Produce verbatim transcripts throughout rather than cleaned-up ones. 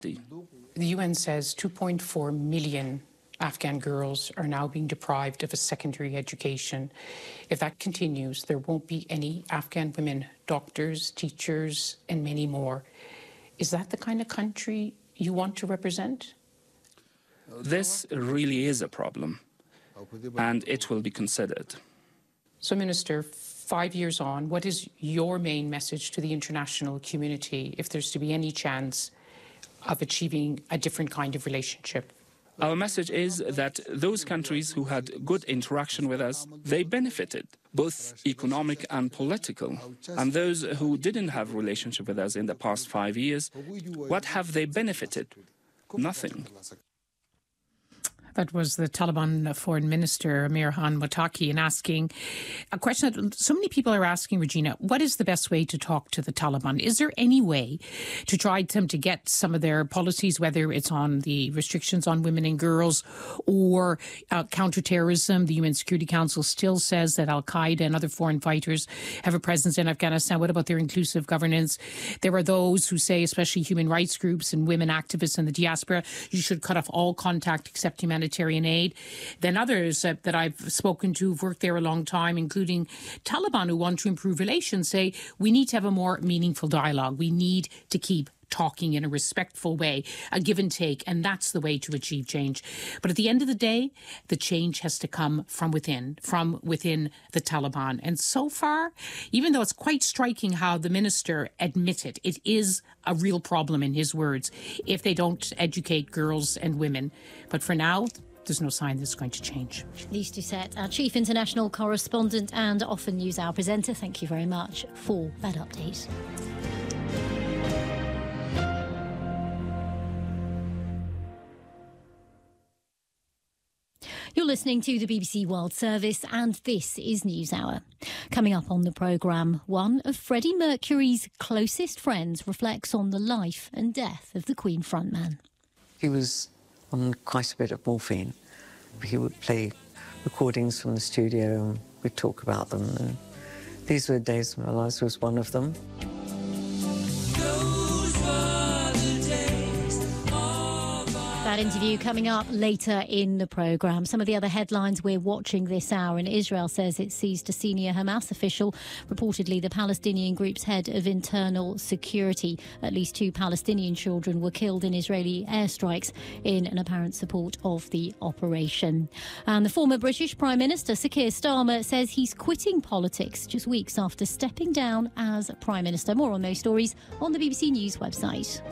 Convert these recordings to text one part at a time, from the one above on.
The U N says two point four million Afghan girls are now being deprived of a secondary education. If that continues, there won't be any Afghan women doctors, teachers, and many more. Is that the kind of country you want to represent? This really is a problem, and it will be considered. So, Minister, five years on, what is your main message to the international community if there's to be any chance of achieving a different kind of relationship? Our message is that those countries who had good interaction with us, they benefited, both economic and political. And those who didn't have a relationship with us in the past five years, what have they benefited? Nothing. That was the Taliban Foreign Minister, Amir Khan Muttaqi, and asking a question that so many people are asking, Regina, what is the best way to talk to the Taliban? Is there any way to try them to get some of their policies, whether it's on the restrictions on women and girls or uh, counterterrorism? The U N Security Council still says that Al-Qaeda and other foreign fighters have a presence in Afghanistan. What about their inclusive governance? There are those who say, especially human rights groups and women activists in the diaspora, you should cut off all contact except humanitarian humanitarian aid. Then others uh, that I've spoken to who've worked there a long time, including Taliban, who want to improve relations, say we need to have a more meaningful dialogue. We need to keep talking in a respectful way, a give and take, and that's the way to achieve change. But at the end of the day, the change has to come from within, from within the Taliban. And so far, even though it's quite striking how the minister admitted it is a real problem in his words, if they don't educate girls and women. But for now, there's no sign this is going to change. Lise Doucet, our chief international correspondent and often NewsHour presenter, thank you very much for that update. You're listening to the B B C World Service and this is NewsHour. Coming up on the programme, one of Freddie Mercury's closest friends reflects on the life and death of the Queen frontman. He was on quite a bit of morphine. He would play recordings from the studio and we'd talk about them. And these were days when my life was one of them. That interview coming up later in the programme. Some of the other headlines we're watching this hour, and Israel says it seized a senior Hamas official, reportedly the Palestinian group's head of internal security. At least two Palestinian children were killed in Israeli airstrikes in an apparent support of the operation. And the former British Prime Minister, Sir Keir Starmer, says he's quitting politics just weeks after stepping down as Prime Minister. More on those stories on the B B C News website.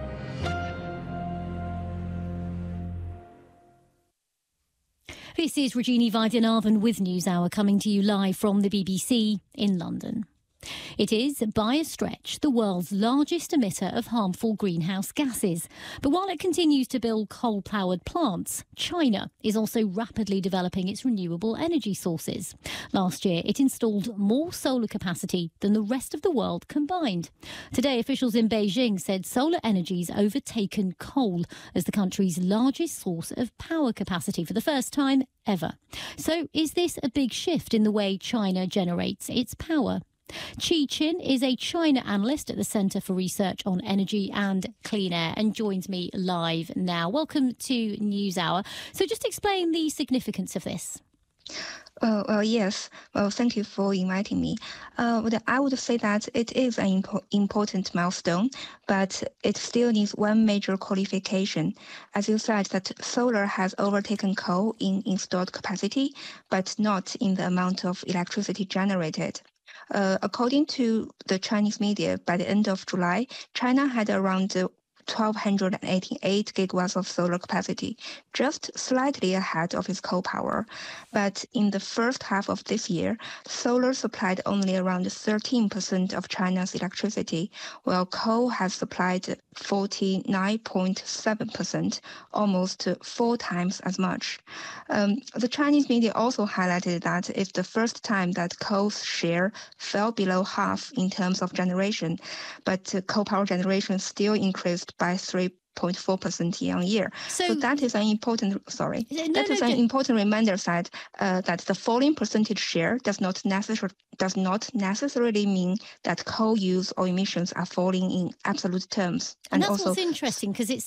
This is Regina Vaidyanathan with NewsHour, coming to you live from the B B C in London. It is, by a stretch, the world's largest emitter of harmful greenhouse gases. But while it continues to build coal-powered plants, China is also rapidly developing its renewable energy sources. Last year, it installed more solar capacity than the rest of the world combined. Today, officials in Beijing said solar energy's overtaken coal as the country's largest source of power capacity for the first time ever. So is this a big shift in the way China generates its power? Chi Chin is a China analyst at the Centre for Research on Energy and Clean Air and joins me live now. Welcome to NewsHour. So just explain the significance of this. Uh, well, yes. Well, thank you for inviting me. Uh, but I would say that it is an impo- important milestone, but it still needs one major qualification. As you said, that solar has overtaken coal in installed capacity, but not in the amount of electricity generated. Uh, according to the Chinese media, by the end of July, China had around uh, one thousand two hundred eighty-eight gigawatts of solar capacity, just slightly ahead of its coal power. But in the first half of this year, solar supplied only around thirteen percent of China's electricity, while coal has supplied forty-nine point seven percent, almost four times as much. Um, the Chinese media also highlighted that it's the first time that coal's share fell below half in terms of generation, but uh, coal power generation still increased by three point four percent year on year. So, so that is an important, sorry, no, that no, is an no. important reminder that, uh, that the falling percentage share does not, necessar- does not necessarily mean that coal use or emissions are falling in absolute terms. And, And, that's also what's interesting, because it's